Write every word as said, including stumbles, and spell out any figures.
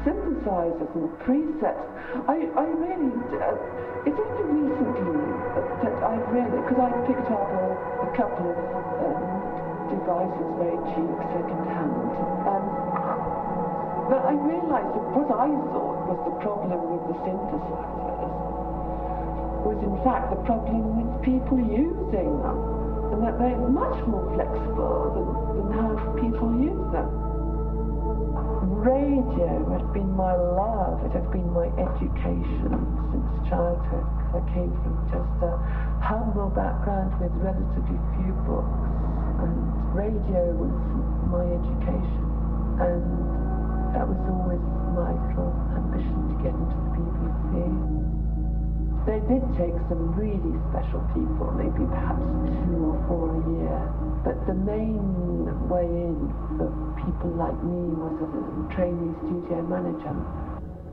synthesizers and presets. I, I really, uh, it's only recently that I really, because I picked up a, a couple of um, devices very cheap, second-hand, um, but I realized that what I thought was the problem with the synthesizers was in fact the problem with people using them, and that they're much more flexible than, than how people use them. Radio had been my love, it had been my education since childhood. I came from just a humble background with relatively few books, and radio was my education, and that was always my little ambition to get into the B B C. They did take some really special people, maybe perhaps two or four a year, but the main way in for people like me was as a trainee studio manager.